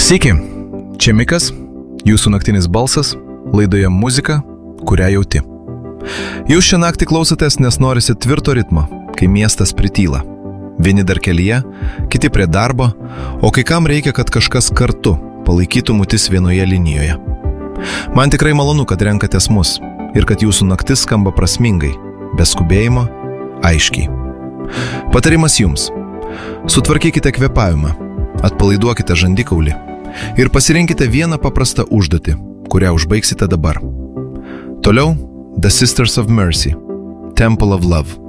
Sveiki, čia Mikas, jūsų naktinis balsas, laidoje muzika, kurią jauti. Jūs šią naktį klausotės, nes norisi tvirto ritmo, kai miestas prityla. Vieni dar kelyje, kiti prie darbo, o kai kam reikia, kad kažkas kartu palaikytų mutis vienoje linijoje. Man tikrai malonu, kad renkatės mus ir kad jūsų naktis skamba prasmingai, be skubėjimo, aiškiai. Patarimas jums. Sutvarkykite kvėpavimą, atpalaiduokite žandikaulį ir pasirinkite vieną paprastą užduotį, kurią užbaigsite dabar. Toliau The Sisters of Mercy, Temple of Love.